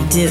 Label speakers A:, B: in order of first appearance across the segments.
A: do.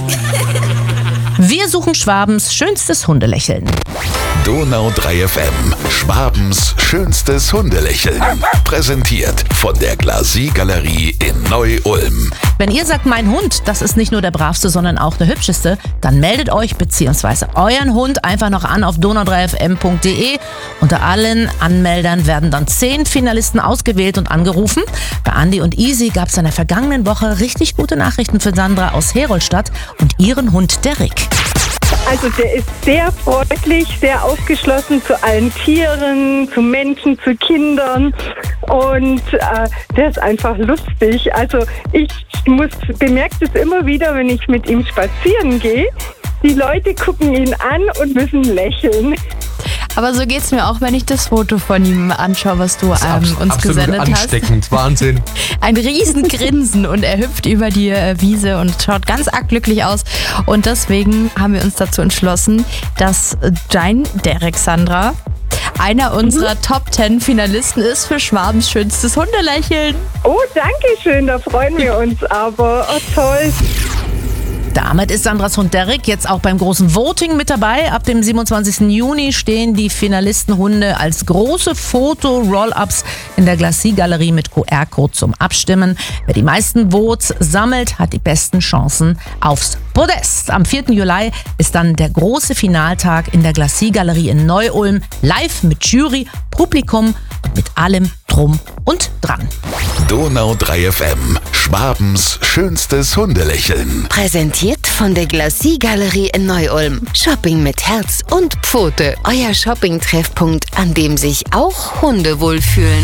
B: Wir suchen Schwabens schönstes Hundelächeln.
C: Donau 3 FM. Schwabens schönstes Hundelächeln. Präsentiert von der Glacis-Galerie in Neu-Ulm.
B: Wenn ihr sagt, mein Hund, das ist nicht nur der bravste, sondern auch der hübscheste, dann meldet euch bzw. euren Hund einfach noch an auf donau3fm.de. Unter allen Anmeldern werden dann 10 Finalisten ausgewählt und angerufen. Bei Andi und Easy gab es in der vergangenen Woche richtig gute Nachrichten für Sandra aus Herolstadt und ihren Hund, der Rick.
D: Also der ist sehr freundlich, sehr aufgeschlossen zu allen Tieren, zu Menschen, zu Kindern und der ist einfach lustig. Also ich bemerke es immer wieder, wenn ich mit ihm spazieren gehe. Die Leute gucken ihn an und müssen lächeln.
E: Aber so geht's mir auch, wenn ich das Foto von ihm anschaue, was du uns
F: absolut
E: gesendet hast.
F: Ansteckend, Wahnsinn.
E: Ein Riesengrinsen und er hüpft über die Wiese und schaut ganz arg glücklich aus. Und deswegen haben wir uns dazu entschlossen, dass dein Derek, Sandra, einer unserer Top 10 Finalisten ist für Schwabens schönstes Hundelächeln.
D: Oh, danke schön, da freuen wir uns aber. Oh, toll.
B: Damit ist Sandras Hund Derek jetzt auch beim großen Voting mit dabei. Ab dem 27. Juni stehen die Finalistenhunde als große Foto-Roll-Ups in der Glacis-Galerie mit QR-Code zum Abstimmen. Wer die meisten Votes sammelt, hat die besten Chancen aufs Podest. Am 4. Juli ist dann der große Finaltag in der Glacis-Galerie in Neu-Ulm. Live mit Jury, Publikum und mit allem Drum und Dran.
C: Donau 3 FM. Schwabens schönstes Hundelächeln.
G: Präsentiert von der Glacis-Galerie in Neu-Ulm. Shopping mit Herz und Pfote. Euer Shopping-Treffpunkt, an dem sich auch Hunde wohlfühlen.